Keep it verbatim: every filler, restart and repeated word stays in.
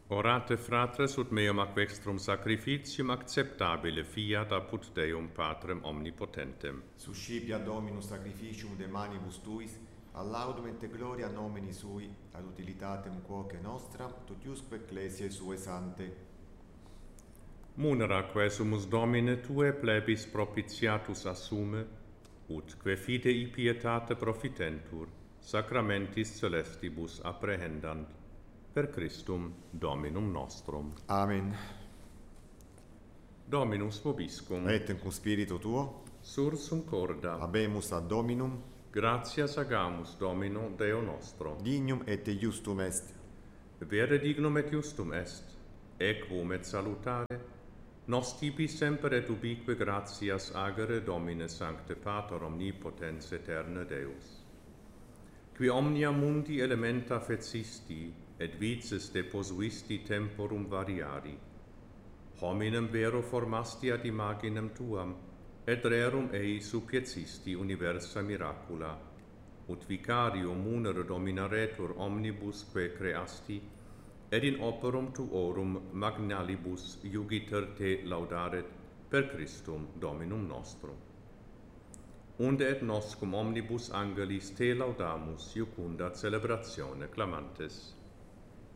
Orate fratres ut meum ac vextrum sacrificium acceptabile fiat apud Deum Patrem omnipotentem. Suscipia Dominus sacrificium de manibus tuis, a laudum et gloria nomini sui, ad utilitatem quoque nostra, tutiusque ecclesiae sue sante. Munera quesumus Domine Tue plebis propitiatus assume, ut que fidei pietate profitentur, sacramentis celestibus apprehendant, per Christum Dominum nostrum. Amen. Dominus vobiscum. Et cum spiritu tuo, Sursum corda. habemus ad Dominum, Gratias agamus Domino Deo nostro. dignum et justum est. Vere dignum et justum est, equum et salutare, nos tibi semper et ubique gratias agere Domine Sancte Pater omnipotens aeterne Deus. Qui omnia mundi elementa fecisti, et vices deposuisti temporum variari, hominem vero formasti ad imaginem tuam, et rerum ei supiecisti universa miracula, ut vicario munere dominaretur omnibus que creasti, et in operum tuorum magnalibus iugiter te laudaret per Christum Dominum nostrum. Unde et nos cum omnibus angelis te laudamus iucunda celebratione clamantes.